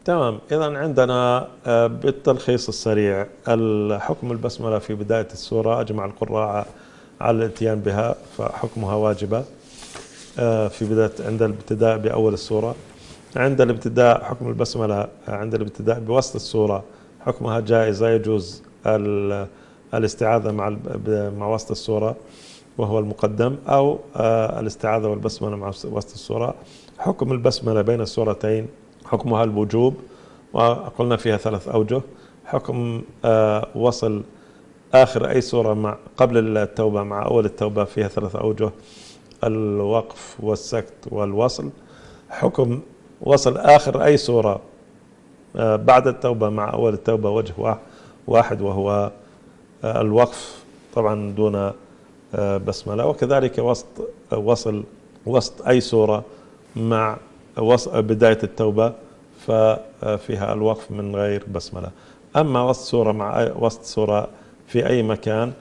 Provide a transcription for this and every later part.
تمام. إذا عندنا بالتلخيص السريع الحكم البسملة في بداية السورة أجمع القراء على الاتيان بها، فحكمها واجبة في بداية عند الابتداء بأول السورة. عند الابتداء حكم البسملة عند الابتداء بوسط السورة حكمها جائزة، يجوز الاستعاذة مع وسط السورة وهو المقدم، أو الاستعاذة والبسملة مع وسط السورة. حكم البسملة بين السورتين حكمها الوجوب، وقلنا فيها 3 أوجه. حكم وصل آخر أي سورة قبل التوبة مع أول التوبة فيها 3 أوجه: الوقف والسكت والوصل. حكم وصل آخر أي سورة بعد التوبة مع أول التوبة وجه واحد، وهو الوقف طبعا دون بسملة. وكذلك وصل وسط أي سورة مع بداية التوبة ففيها الوقف من غير بسملة. أما وسط سورة مع وسط سورة في أي مكان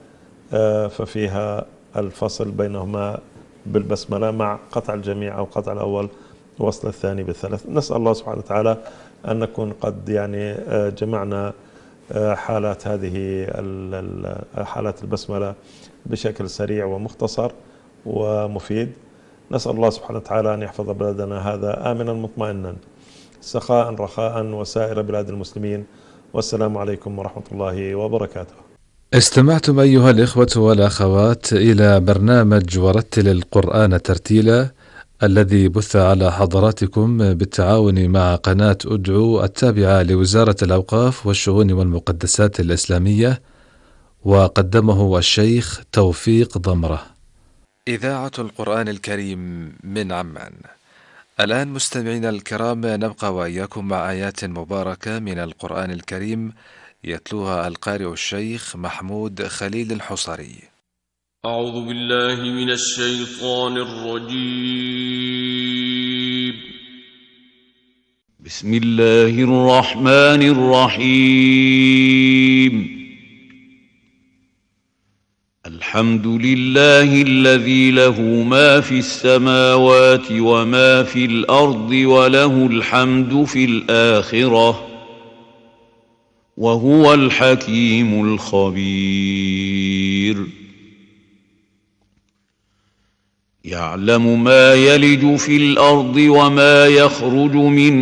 ففيها الفصل بينهما بالبسملة مع قطع الجميع أو قطع الأول ووصل الثاني بالثلاث. نسأل الله سبحانه وتعالى أن نكون قد جمعنا حالات هذه حالات البسملة بشكل سريع ومختصر ومفيد. نسأل الله سبحانه وتعالى أن يحفظ بلدنا هذا آمنا مطمئنا سخاء رخاء وسائر بلاد المسلمين. والسلام عليكم ورحمة الله وبركاته. استمعتم أيها الإخوة والأخوات إلى برنامج ورتل القرآن ترتيلا، الذي بث على حضراتكم بالتعاون مع قناة أدعو التابعة لوزارة الأوقاف والشؤون والمقدسات الإسلامية، وقدمه الشيخ توفيق ضمرة. إذاعة القرآن الكريم من عمان. الآن مستمعينا الكرام نبقى وإياكم مع آيات مباركة من القرآن الكريم يتلوها القارئ الشيخ محمود خليل الحصري. أعوذ بالله من الشيطان الرجيم. بسم الله الرحمن الرحيم. الحمد لله الذي له ما في السماوات وما في الأرض وله الحمد في الآخرة وهو الحكيم الخبير. يعلم ما يلج في الأرض وما يخرج منها